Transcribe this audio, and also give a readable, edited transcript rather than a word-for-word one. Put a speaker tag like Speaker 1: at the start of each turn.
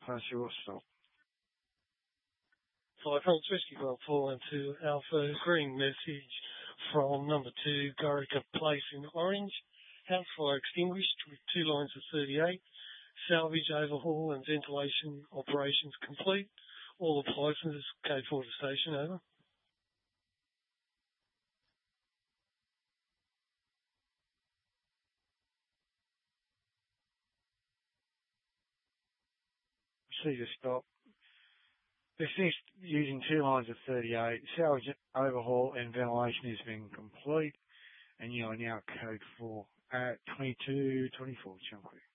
Speaker 1: Pass your stop.
Speaker 2: 5 French Whiskey Golf 412 Alpha, green message from number 2, Gorica Place in Orange. House fire extinguished with 2 lines of 38. Salvage, overhaul and ventilation operations complete. All appliances, K4 to station, over.
Speaker 1: See the stop. Dismissed using 2 lines of 38. Salvage, overhaul and ventilation has been complete. And you are now code 4 at 2224 Chunkway.